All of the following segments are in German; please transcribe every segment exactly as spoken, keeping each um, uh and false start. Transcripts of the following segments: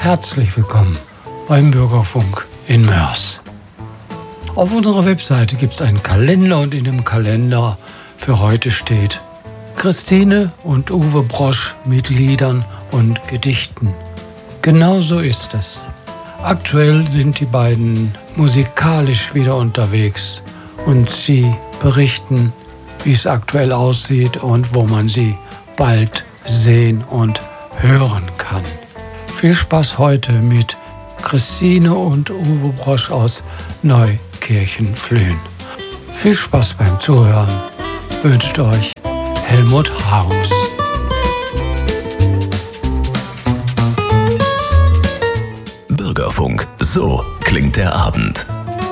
Herzlich willkommen beim Bürgerfunk in Moers. Auf unserer Webseite gibt es einen Kalender und in dem Kalender für heute steht Christine und Uwe Brosch mit Liedern und Gedichten. Genau so ist es. Aktuell sind die beiden musikalisch wieder unterwegs und sie berichten, wie es aktuell aussieht und wo man sie bald sehen und hören kann. Viel Spaß heute mit Christine und Uwe Brosch aus Neukirchen-Flühen. Viel Spaß beim Zuhören wünscht euch Helmut Haus. Bürgerfunk, so klingt der Abend.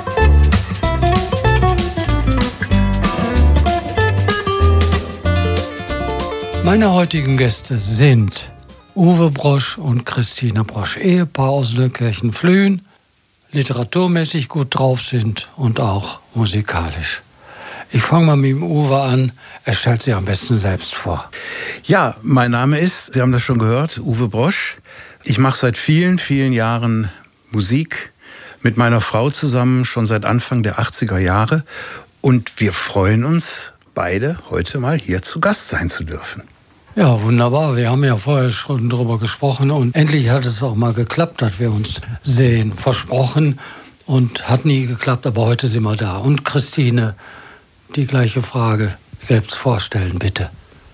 Meine heutigen Gäste sind Uwe Brosch und Christine Brosch, Ehepaar aus Neukirchen-Flühen, literaturmäßig gut drauf sind und auch musikalisch. Ich fange mal mit dem Uwe an. Er stellt sich am besten selbst vor. Ja, mein Name ist, Sie haben das schon gehört, Uwe Brosch. Ich mache seit vielen, vielen Jahren Musik mit meiner Frau zusammen, schon seit Anfang der achtziger Jahre. Und wir freuen uns beide, heute mal hier zu Gast sein zu dürfen. Ja, wunderbar. Wir haben ja vorher schon drüber gesprochen und endlich hat es auch mal geklappt, dass wir uns sehen. Versprochen und hat nie geklappt, aber heute sind wir da. Und Christine, die gleiche Frage selbst vorstellen, bitte.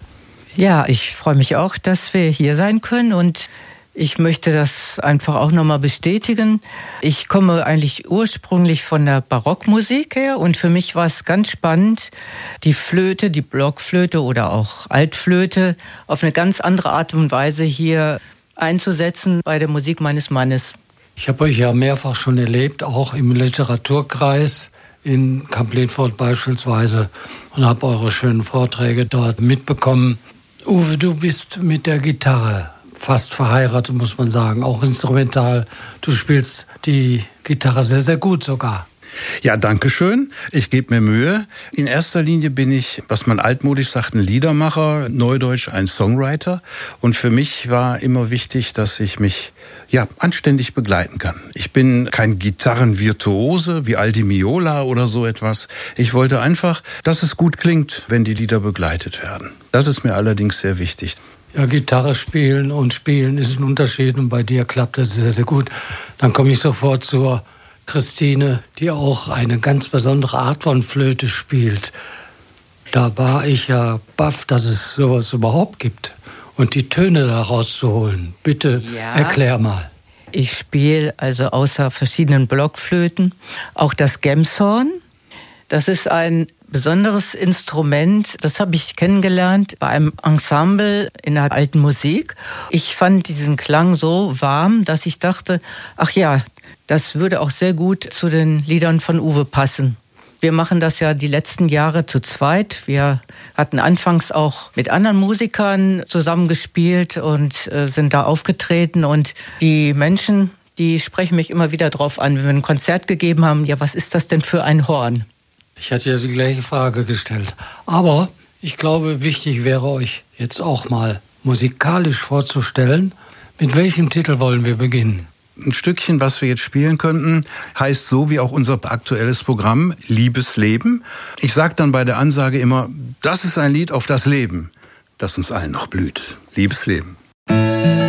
Ja, ich freue mich auch, dass wir hier sein können und ich möchte das einfach auch nochmal bestätigen. Ich komme eigentlich ursprünglich von der Barockmusik her und für mich war es ganz spannend, die Flöte, die Blockflöte oder auch Altflöte auf eine ganz andere Art und Weise hier einzusetzen bei der Musik meines Mannes. Ich habe euch ja mehrfach schon erlebt, auch im Literaturkreis in Kamp-Lintfort beispielsweise und habe eure schönen Vorträge dort mitbekommen. Uwe, du bist mit der Gitarre fast verheiratet, muss man sagen, auch instrumental. Du spielst die Gitarre sehr, sehr gut sogar. Ja, danke schön. Ich gebe mir Mühe. In erster Linie bin ich, was man altmodisch sagt, ein Liedermacher, neudeutsch ein Songwriter. Und für mich war immer wichtig, dass ich mich ja anständig begleiten kann. Ich bin kein Gitarrenvirtuose wie Aldi Meola oder so etwas. Ich wollte einfach, dass es gut klingt, wenn die Lieder begleitet werden. Das ist mir allerdings sehr wichtig. Ja, Gitarre spielen und spielen ist ein Unterschied und bei dir klappt das sehr, sehr gut. Dann komme ich sofort zur Christine, die auch eine ganz besondere Art von Flöte spielt. Da war ich ja baff, dass es sowas überhaupt gibt und die Töne da rauszuholen. Bitte ja. Erklär mal. Ich spiele also außer verschiedenen Blockflöten auch das Gemshorn. Das ist ein besonderes Instrument, das habe ich kennengelernt bei einem Ensemble in der alten Musik. Ich fand diesen Klang so warm, dass ich dachte, ach ja, das würde auch sehr gut zu den Liedern von Uwe passen. Wir machen das ja die letzten Jahre zu zweit. Wir hatten anfangs auch mit anderen Musikern zusammengespielt und äh, sind da aufgetreten. Und die Menschen, die sprechen mich immer wieder drauf an, wenn wir ein Konzert gegeben haben, ja, was ist das denn für ein Horn? Ich hatte ja die gleiche Frage gestellt. Aber ich glaube, wichtig wäre euch jetzt auch mal musikalisch vorzustellen. Mit welchem Titel wollen wir beginnen? Ein Stückchen, was wir jetzt spielen könnten, heißt so wie auch unser aktuelles Programm, Liebesleben. Ich sage dann bei der Ansage immer, das ist ein Lied auf das Leben, das uns allen noch blüht. Liebesleben.